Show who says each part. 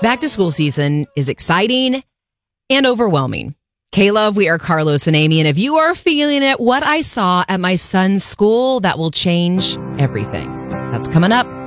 Speaker 1: Back to school season is exciting and overwhelming. K-Love, we are Carlos and Amy, and if you are feeling it, what I saw at my son's school, that will change everything. That's coming up